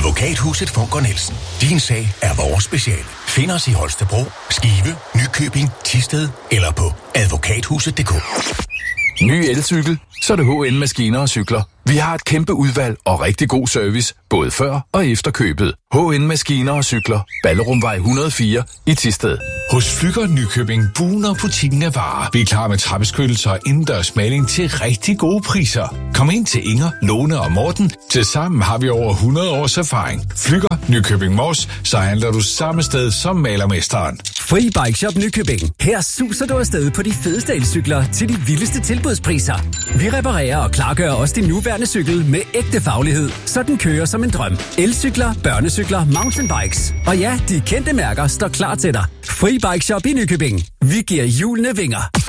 Advokathuset Funker Nielsen. Din sag er vores speciale. Find os i Holstebro, Skive, Nykøbing, Thisted eller på advokathuset.dk. Ny elcykel, så er det HN Maskiner og Cykler. Vi har et kæmpe udvalg og rigtig god service, både før og efter købet. HN Maskiner og Cykler. Ballerumvej 104 i Thisted. Hos Flügger Nykøbing buner butikken af varer. Vi er klar med trappeskyttelser og indendørs maling til rigtig gode priser. Kom ind til Inger, Lone og Morten. Tilsammen har vi over 100 års erfaring. Flügger Nykøbing Mors, så handler du samme sted som malermesteren. Fri Bike Shop Nykøbing. Her suser du afsted på de fedeste elcykler til de vildeste tilbudspriser. Vi reparerer og klargør også din nuværende cykel med ægte faglighed, så den kører som en drøm. Elcykler, børnecykler, mountainbikes. Og ja, de kendte mærker står klar til dig. Fri Bike Shop i Nykøbing. Vi giver hjulene vinger.